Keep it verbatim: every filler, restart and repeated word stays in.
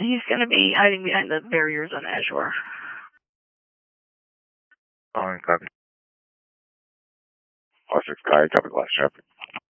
He's going to be hiding behind the barriers on Azure. Oh, copy. Four six Sky, copy last traffic.